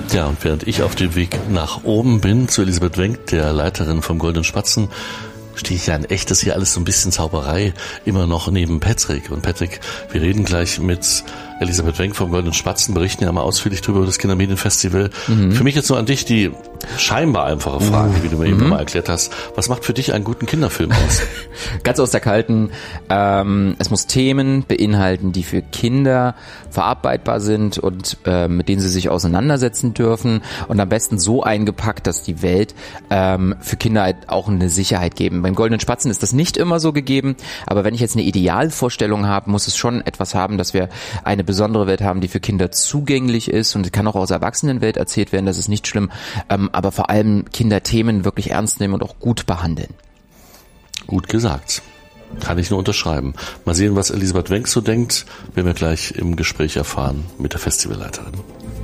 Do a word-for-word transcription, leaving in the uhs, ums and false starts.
Ja, und während ich auf dem Weg nach oben bin, zu Elisabeth Wenck, der Leiterin vom Goldenen Spatzen, stehe ich ja in echt, das hier alles so ein bisschen Zauberei, immer noch neben Patrick. Und Patrick, wir reden gleich mit Elisabeth Wenck vom Goldenen Spatzen, berichten ja mal ausführlich drüber über das Kindermedienfestival. Mhm. Für mich jetzt nur an dich die scheinbar einfache Frage, mhm. wie du mir eben mhm. mal erklärt hast. Was macht für dich einen guten Kinderfilm aus? Ganz aus der Kalten. Ähm, es muss Themen beinhalten, die für Kinder verarbeitbar sind und äh, mit denen sie sich auseinandersetzen dürfen und am besten so eingepackt, dass die Welt ähm, für Kinder halt auch eine Sicherheit geben. Beim Goldenen Spatzen ist das nicht immer so gegeben, aber wenn ich jetzt eine Idealvorstellung habe, muss es schon etwas haben, dass wir eine besondere Welt haben, die für Kinder zugänglich ist und kann auch aus Erwachsenenwelt erzählt werden, das ist nicht schlimm, ähm, aber vor allem Kinderthemen wirklich ernst nehmen und auch gut behandeln. Gut gesagt. Kann ich nur unterschreiben. Mal sehen, was Elisabeth Wenck so denkt, werden wir gleich im Gespräch erfahren mit der Festivalleiterin.